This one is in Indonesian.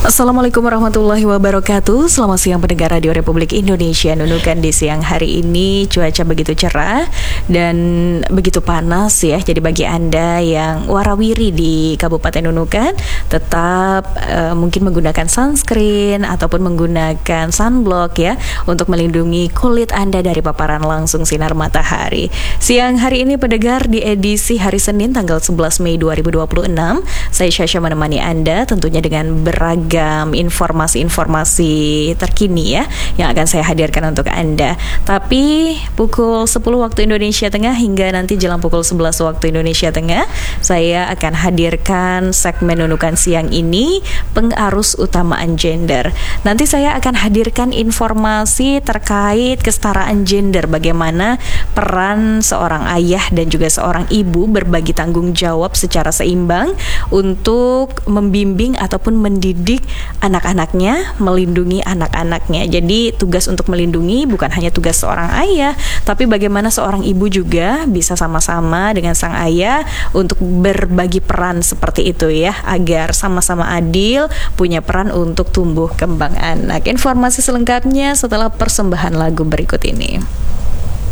Assalamualaikum warahmatullahi wabarakatuh. Selamat siang pendengar Radio Republik Indonesia. Nunukan di siang hari ini cuaca begitu cerah dan begitu panas ya. Jadi bagi Anda yang warawiri di Kabupaten Nunukan, tetap mungkin menggunakan sunscreen ataupun menggunakan sunblock ya, untuk melindungi kulit Anda dari paparan langsung sinar matahari. Siang hari ini pendengar, di edisi hari Senin tanggal 11 Mei 2026, saya Syasha menemani Anda tentunya dengan beragam informasi-informasi terkini ya, yang akan saya hadirkan untuk Anda. Tapi pukul 10 waktu Indonesia Tengah hingga nanti jelang pukul 11 waktu Indonesia Tengah, saya akan hadirkan segmen Nunukan siang ini, pengarus utamaan gender. Nanti saya akan hadirkan informasi terkait kesetaraan gender, bagaimana peran seorang ayah dan juga seorang ibu berbagi tanggung jawab secara seimbang untuk membimbing ataupun mendidik anak-anaknya, melindungi anak-anaknya. Jadi tugas untuk melindungi bukan hanya tugas seorang ayah, tapi bagaimana seorang ibu juga bisa sama-sama dengan sang ayah untuk berbagi peran seperti itu ya, agar sama-sama adil punya peran untuk tumbuh kembang anak. Informasi selengkapnya setelah persembahan lagu berikut ini.